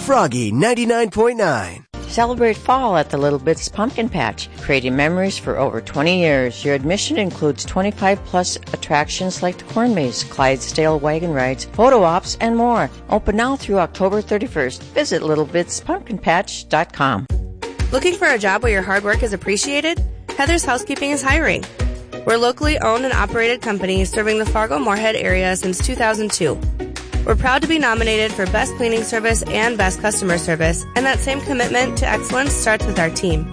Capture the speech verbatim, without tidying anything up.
Froggy ninety-nine point nine. Celebrate fall at the Little Bits Pumpkin Patch, creating memories for over twenty years. Your admission includes twenty-five plus attractions like the Corn Maze, Clydesdale wagon rides, photo ops, and more. Open now through October thirty-first. Visit little bits pumpkin patch dot com. Looking for a job where your hard work is appreciated? Heather's Housekeeping is hiring. We're a locally owned and operated company serving the Fargo-Moorhead area since two thousand two. We're proud to be nominated for Best Cleaning Service and Best Customer Service, and that same commitment to excellence starts with our team.